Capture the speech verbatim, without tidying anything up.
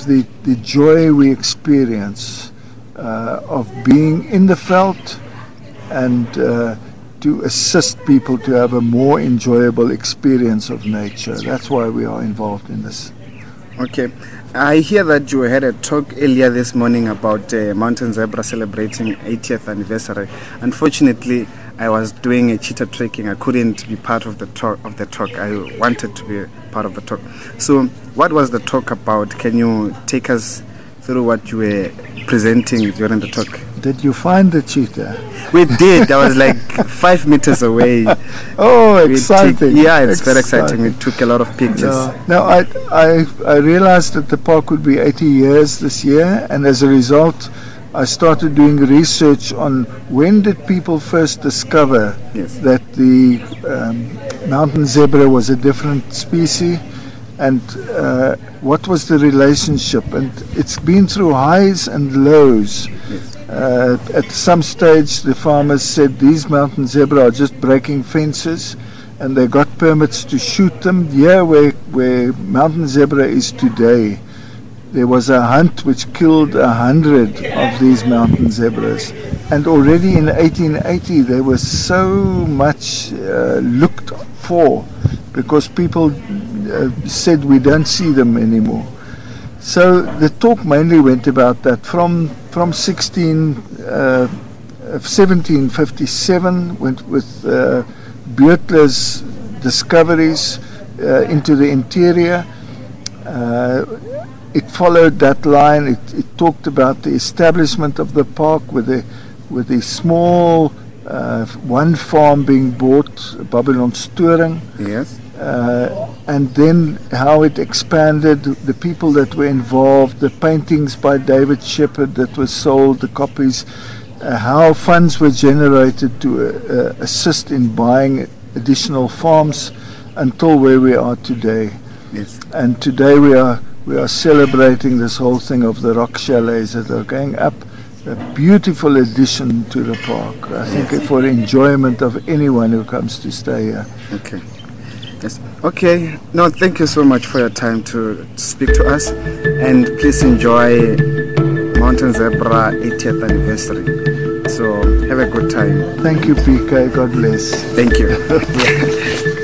of the, the joy we experience uh, of being in the veld and uh, to assist people to have a more enjoyable experience of nature. That's why we are involved in this. Okay. I hear that you had a talk earlier this morning about uh, Mountain Zebra celebrating eightieth anniversary. Unfortunately, I was doing a cheetah trekking. I couldn't be part of the talk. Of the talk, I wanted to be part of the talk. So, what was the talk about? Can you take us through what you were presenting during the talk? Did you find the cheetah? We did. I was like five meters away. Oh, exciting! Took, yeah, it's exciting. very exciting. We took a lot of pictures. No, no I, I, I realized that the park would be eighty years this year, and as a result, I started doing research on when did people first discover yes. that the um, mountain zebra was a different species, and uh, what was the relationship. And it's been through highs and lows. Yes. Uh, at some stage, the farmers said these mountain zebra are just breaking fences, and they got permits to shoot them. Here, where, where mountain zebra is today, there was a hunt which killed a hundred of these mountain zebras. And already in eighteen eighty, they were so much uh, looked for because people uh, said we don't see them anymore. So the talk mainly went about that from from sixteen, uh, seventeen fifty-seven, went with uh, Beutler's discoveries uh, into the interior. Uh, it followed that line. It, it talked about the establishment of the park with the with the small uh, one farm being bought, Babylon Storing. Yes. Uh, and then how it expanded, the people that were involved, the paintings by David Shepard that were sold, the copies, uh, how funds were generated to uh, uh, assist in buying additional farms until where we are today. Yes. And today we are we are celebrating this whole thing of the rock chalets that are going up. A beautiful addition to the park, I think, yes. for enjoyment of anyone who comes to stay here. Okay. Yes. Okay. No, thank you so much for your time to, to speak to us, and please enjoy Mountain Zebra eightieth anniversary. So have a good time. Thank you, P K. God bless. Thank you.